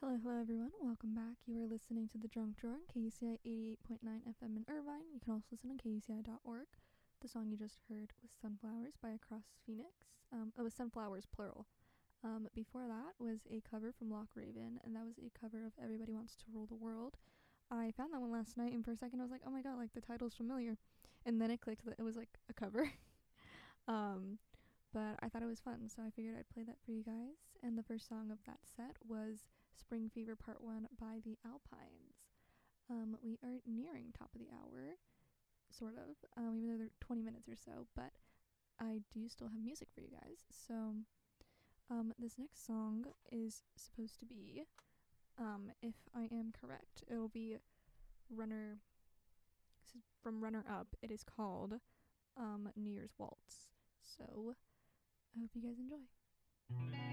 Hello everyone. Welcome back. You are listening to The Drunk Drawer on KUCI 88.9 FM in Irvine. You can also listen on KUCI.org. The song you just heard was Sunflowers by Across Phoenix. It was Sunflowers, plural. Before that was a cover from Loch Raven, and that was a cover of Everybody Wants to Rule the World. I found that one last night, and for a second I was like, oh my god, like the title's familiar. And then it clicked that it was like a cover. But I thought it was fun, so I figured I'd play that for you guys. And the first song of that set was Spring Fever Part 1 by the Alpines. We are nearing top of the hour, sort of, even though they're 20 minutes or so, but I do still have music for you guys. So this next song is supposed to be, if I am correct, it'll be Runner, this is from Runner Up. It is called New Year's Waltz. So I hope you guys enjoy.